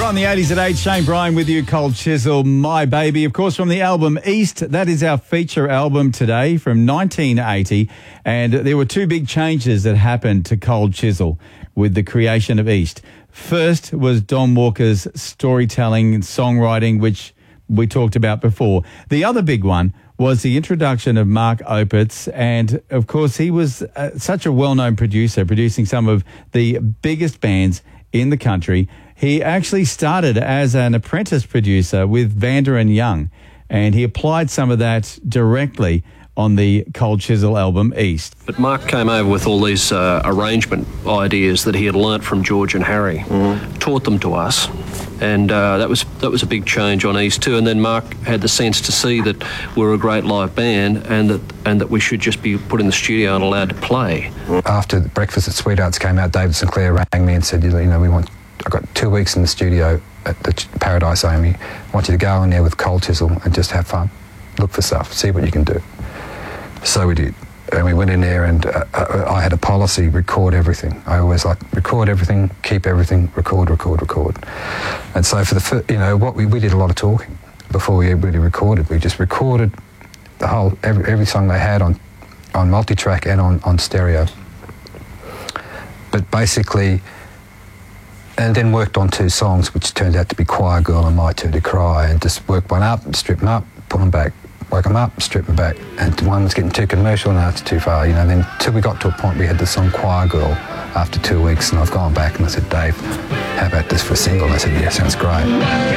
On the 80s at 8, Shane Bryan with you, Cold Chisel, My Baby. Of course, from the album East, that is our feature album today from 1980. And there were two big changes that happened to Cold Chisel with the creation of East. First was Don Walker's storytelling and songwriting, which we talked about before. The other big one was the introduction of Mark Opitz. And, of course, he was such a well-known producer, producing some of the biggest bands in the country. He actually started as an apprentice producer with Vander and Young, and he applied some of that directly on the Cold Chisel album East. But Mark came over with all these arrangement ideas that he had learnt from George and Harry, taught them to us, and that was a big change on East too. And then Mark had the sense to see that we're a great live band and that we should just be put in the studio and allowed to play. After Breakfast at Sweethearts came out, David Sinclair rang me and said, I've got 2 weeks in the studio at the Paradise Army. I want you to go in there with Cold Chisel and just have fun. Look for stuff, see what you can do. So we did. And we went in there and I had a policy, record everything. I always record everything, keep everything, record. And so for the first, we did a lot of talking before we really recorded. We just recorded the whole, every song they had on multi-track and on stereo. But basically, and then worked on 2 songs, which turned out to be Choir Girl and My Turn to Cry, and just worked one up, strip them up, put them back, work them up, strip them back. And one was getting too commercial, now it's too far, Then till we got to a point we had the song Choir Girl after 2 weeks, and I've gone back and I said, Dave, how about this for a single? And I said, yeah, sounds great.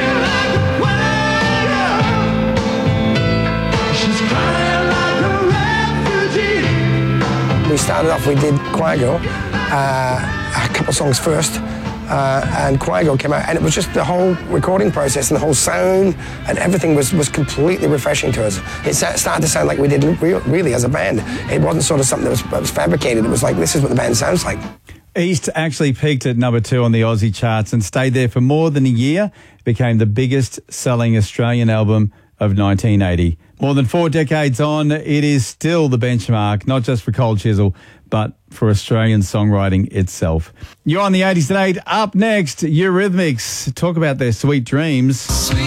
We started off, we did Choir Girl, a couple of songs first, and Choir Girl came out, and it was just the whole recording process and the whole sound and everything was completely refreshing to us. It started to sound like we did really as a band. It wasn't sort of something that was fabricated. It was like, this is what the band sounds like. East actually peaked at number 2 on the Aussie charts and stayed there for more than a year. It became the biggest selling Australian album of 1980. More than 4 decades on, it is still the benchmark, not just for Cold Chisel, but for Australian songwriting itself. You're on the 80s at 8. Up next, Eurythmics. Talk about their Sweet Dreams.